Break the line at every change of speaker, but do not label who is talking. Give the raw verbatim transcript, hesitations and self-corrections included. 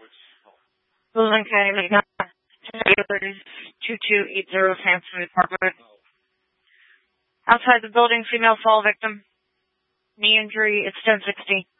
Wilson County, two two eight zero Sampson Apartment. Outside the building, female fall victim. Knee injury, it's ten sixty.